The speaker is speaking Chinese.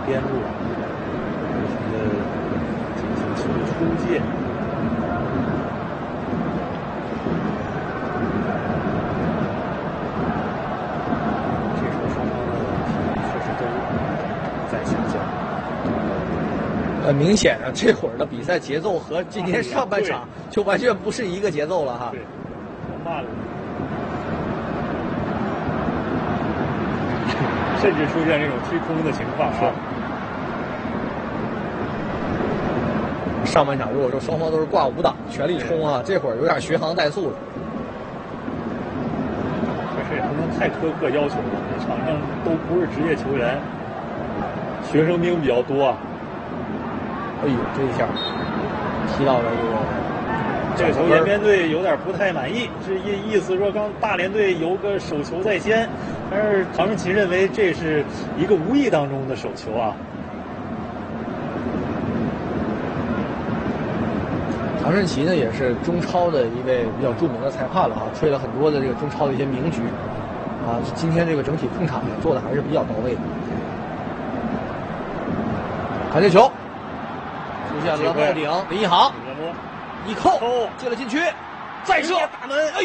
边路，进行球的出界。这时候双方的体力确实都在下降。 很明显啊，这会儿的比赛节奏和今天上半场就完全不是一个节奏了哈。 对，慢了。甚至出现这种推空的情况啊！ 上半场如果说双方都是挂5档全力冲啊，这会儿有点巡航怠速了。 确实也不能太苛刻要求了，场上都不是职业球员，学生兵比较多啊。 哎呦，这一下踢到了这个球延边队有点不太满意，是意思说刚大连队有个手球在先，但是唐胜旗认为这是一个无意当中的手球啊。 唐胜旗呢也是中超的一位比较著名的裁判了啊，吹了很多的这个中超的一些名局啊，今天这个整体控场也做的还是比较到位的。看这球，出现了帽顶，林一航一扣进了禁区，再射大门。